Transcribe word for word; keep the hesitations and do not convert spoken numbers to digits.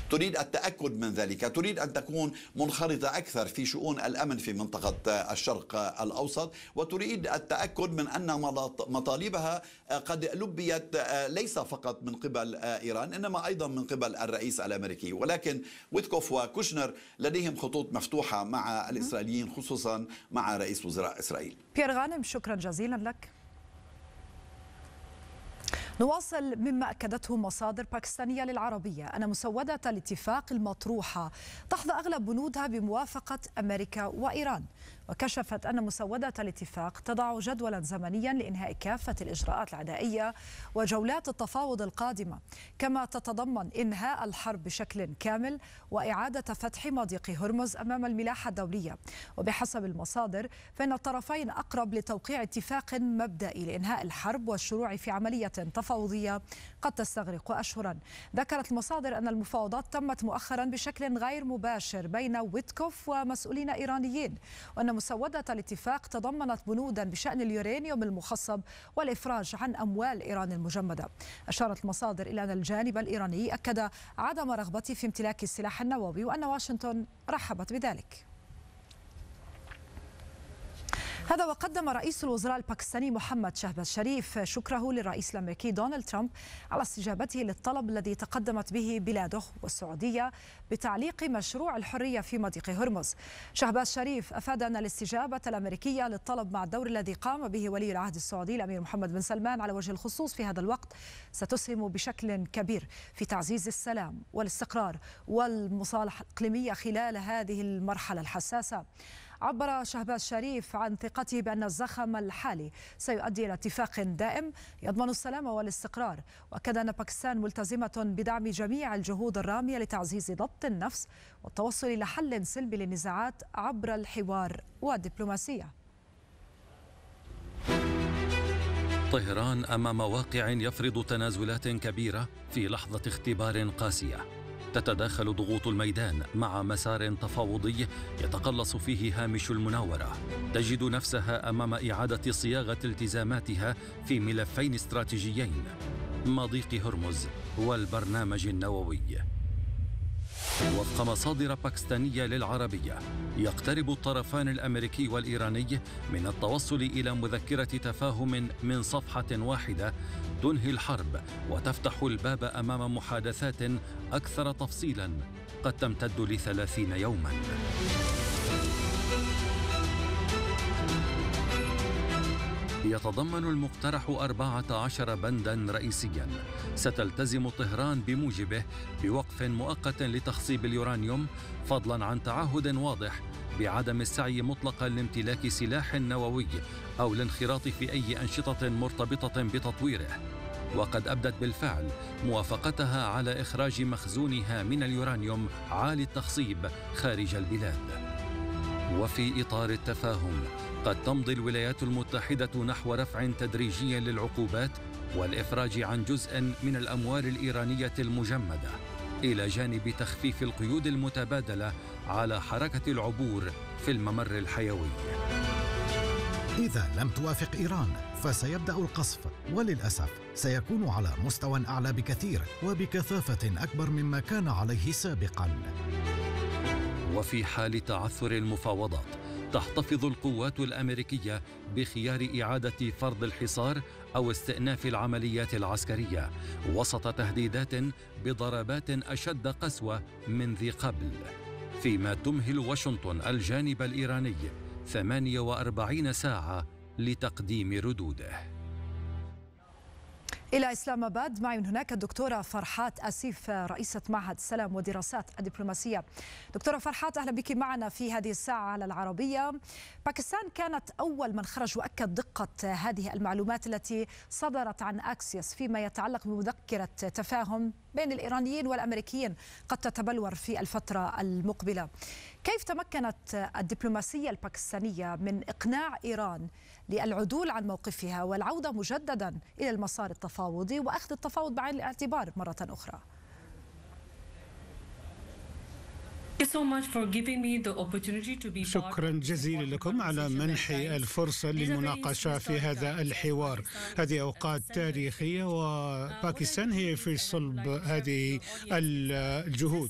تريد التأكد من ذلك، تريد أن تكون منخرطة أكثر في شؤون الأمن في منطقة الشرق الأوسط، وتريد التأكد من أن مطالبها قد لبيت ليس فقط من قبل إيران إنما أيضا من قبل الرئيس الأمريكي. ولكن ويتكوف وكوشنر لديهم خطوط مفتوحة مع الإسرائيليين، خصوصا مع رئيس وزراء إسرائيل. بيير غانم، شكرا جزيلا لك. نواصل مما أكدته مصادر باكستانية للعربية أن مسودة الاتفاق المطروحة تحظى أغلب بنودها بموافقة أمريكا وإيران، وكشفت أن مسودة الاتفاق تضع جدولا زمنيا لإنهاء كافة الإجراءات العدائية وجولات التفاوض القادمة، كما تتضمن إنهاء الحرب بشكل كامل وإعادة فتح مضيق هرمز أمام الملاحة الدولية. وبحسب المصادر فإن الطرفين أقرب لتوقيع اتفاق مبدئي لإنهاء الحرب والشروع في عملية تفاوضية قد تستغرق أشهرا. ذكرت المصادر أن المفاوضات تمت مؤخرا بشكل غير مباشر بين ويتكوف ومسؤولين إيرانيين، وأن مسودة الاتفاق تضمنت بنودا بشأن اليورانيوم المخصب والإفراج عن أموال إيران المجمدة. أشارت المصادر إلى أن الجانب الإيراني أكد عدم رغبته في امتلاك السلاح النووي وأن واشنطن رحبت بذلك. هذا وقدم رئيس الوزراء الباكستاني محمد شهباز شريف شكره للرئيس الأمريكي دونالد ترامب على استجابته للطلب الذي تقدمت به بلاده والسعودية بتعليق مشروع الحرية في مضيق هرمز. شهباز شريف أفاد أن الاستجابة الأمريكية للطلب مع الدور الذي قام به ولي العهد السعودي الأمير محمد بن سلمان على وجه الخصوص في هذا الوقت ستسهم بشكل كبير في تعزيز السلام والاستقرار والمصالحة الإقليمية خلال هذه المرحلة الحساسة. عبر شهباز شريف عن ثقته بأن الزخم الحالي سيؤدي إلى اتفاق دائم يضمن السلام والاستقرار، وأكد أن باكستان ملتزمة بدعم جميع الجهود الرامية لتعزيز ضبط النفس والتوصل إلى حل سلمي للنزاعات عبر الحوار والدبلوماسية. طهران أمام واقع يفرض تنازلات كبيرة في لحظة اختبار قاسية. تتداخل ضغوط الميدان مع مسار تفاوضي يتقلص فيه هامش المناورة. تجد نفسها أمام إعادة صياغة التزاماتها في ملفين استراتيجيين: مضيق هرمز والبرنامج النووي. وفق مصادر باكستانية للعربية، يقترب الطرفان الأمريكي والإيراني من التوصل إلى مذكرة تفاهم من صفحة واحدة تنهي الحرب وتفتح الباب أمام محادثات أكثر تفصيلا قد تمتد لثلاثين يوما. يتضمن المقترح أربعة عشر بندا رئيسيا ستلتزم طهران بموجبه بوقف مؤقت لتخصيب اليورانيوم، فضلا عن تعهد واضح بعدم السعي مطلقا لامتلاك سلاح نووي أو الانخراط في أي أنشطة مرتبطة بتطويره. وقد أبدت بالفعل موافقتها على إخراج مخزونها من اليورانيوم عالي التخصيب خارج البلاد. وفي إطار التفاهم قد تمضي الولايات المتحدة نحو رفع تدريجي للعقوبات والإفراج عن جزء من الأموال الإيرانية المجمدة، إلى جانب تخفيف القيود المتبادلة على حركة العبور في الممر الحيوي. إذا لم توافق إيران فسيبدأ القصف، وللأسف سيكون على مستوى أعلى بكثير وبكثافة أكبر مما كان عليه سابقاً. وفي حال تعثر المفاوضات تحتفظ القوات الأمريكية بخيار إعادة فرض الحصار أو استئناف العمليات العسكرية وسط تهديدات بضربات أشد قسوة من ذي قبل، فيما تمهل واشنطن الجانب الإيراني ثمانية وأربعين ساعة لتقديم ردوده. إلى إسلام آباد معي من هناك الدكتورة فرحات آسيف رئيسة معهد السلام والدراسات الدبلوماسية. دكتورة فرحات، أهلا بك معنا في هذه الساعة على العربية. باكستان كانت أول من خرج وأكد دقة هذه المعلومات التي صدرت عن أكسيوس فيما يتعلق بمذكرة تفاهم بين الإيرانيين والأمريكيين قد تتبلور في الفترة المقبلة. كيف تمكنت الدبلوماسية الباكستانية من إقناع إيران للعدول عن موقفها والعودة مجددا إلى المسار التفاوضي وأخذ التفاوض بعين الاعتبار مرة أخرى؟ شكرا جزيلا لكم على منحي الفرصة للمناقشة في هذا الحوار. هذه أوقات تاريخية وباكستان هي في صلب هذه الجهود.